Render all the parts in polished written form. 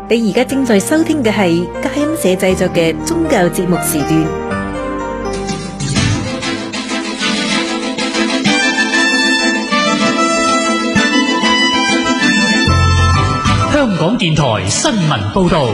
你而家正在收聽嘅係佳音社製作嘅宗教節目時段。 香港電台新聞報道。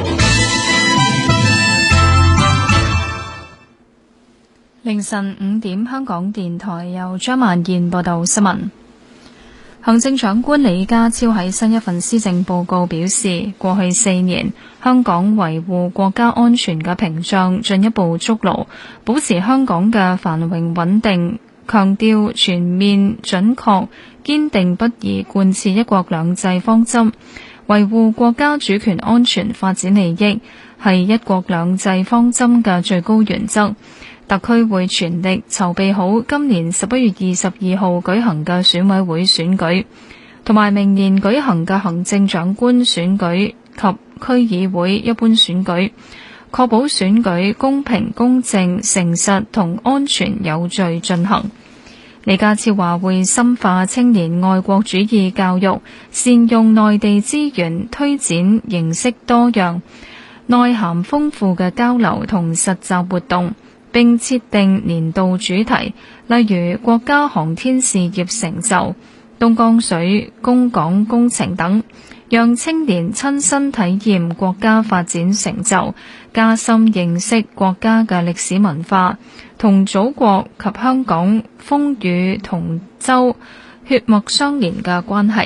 凌晨5點，香港電台由張萬燕報道新聞。行政長官李家超喺新一份施政報告表示，過去4年，香港維護國家安全嘅屏障進一步築牢，保持香港嘅繁榮穩定，強調全面、準確、堅定不移貫徹一國兩制方針，維護國家主權安全發展利益，係一國兩制方針嘅最高原則。特區會全力籌備好今年11月22號舉行嘅選委會選舉，同埋明年舉行嘅行政長官選舉及區議會一般選舉，確保選舉公平、公正、誠實同安全有序進行。李家超話會深化青年愛國主義教育，善用內地資源，推展形式多樣、內涵豐富嘅交流同實習活動，並設定年度主題，例如國家航天事業成就、東江水供港工程等，讓青年親身體驗國家發展成就，加深認識國家嘅歷史文化，同祖國及香港風雨同舟、血脈相連嘅關係。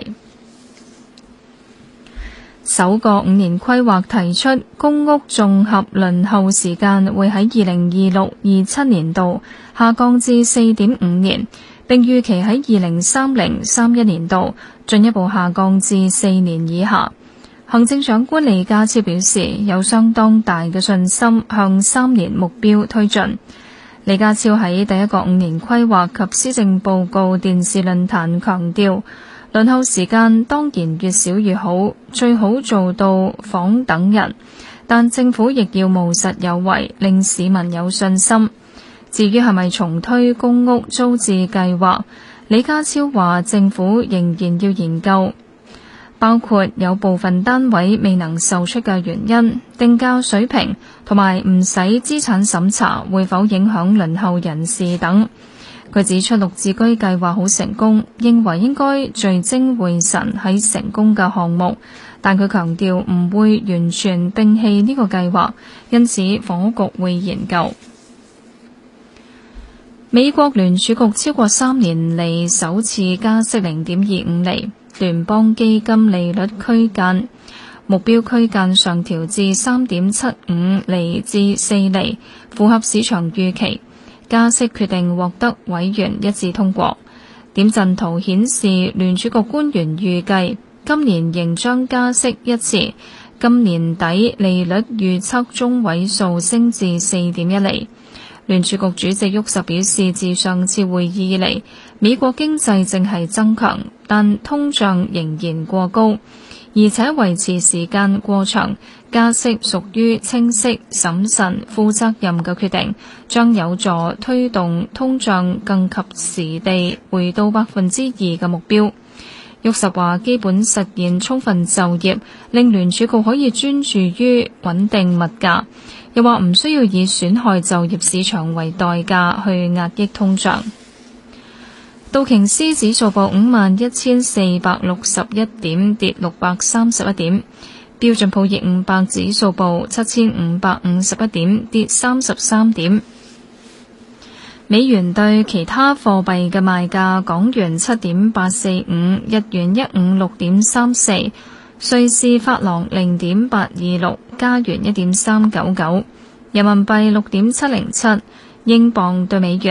首個5年規劃提出，公屋綜合輪候時間會喺2026-27年度下降至 4.5 年，並預期喺2030-31年度進一步下降至4年以下。行政長官李家超表示，有相當大嘅信心向3年目標推進。李家超喺第一個5年規劃及施政報告電視論壇強調，輪候時間當然越少越好，最好做到仿等人，但政府亦要務實有為，令市民有信心。至於係咪重推公屋租置計劃，李家超話政府仍然要研究，包括有部分單位未能售出嘅原因、定價水平同埋唔使資產審查會否影響輪候人士等。佢指出綠置居計劃好成功，認為應該聚精會神喺成功嘅項目，但佢強調唔會完全摒棄呢個計劃，因此房屋局會研究。美國聯儲局超過3年嚟首次加息0.25厘，聯邦基金利率區間目標區間上調至 3.75 厘至4厘，符合市場預期。加息決定獲得委員一致通過。點陣圖顯示聯儲局官員預計今年仍將加息一次，今年底利率預測中位數升至 4.1 厘。聯儲局主席沃什表示，自上次會議以嚟，美國經濟正係增強，但通脹仍然過高，而且維持時間過長，加息屬於清晰、審慎、負責任嘅決定，將有助推動通脹更及時地回到 2% 嘅目標。沃什話基本實現充分就業，令聯儲局可以專注於穩定物價，又話唔需要以損害就業市場為代價去壓抑通脹。道瓊斯指數報51,461點，跌631點。標準普爾500指數報7,551點，跌33點。美元對其他貨幣嘅賣價：港元7.845，日元156.34，瑞士法郎0.826，加元1.399，人民幣6.707，英鎊對美元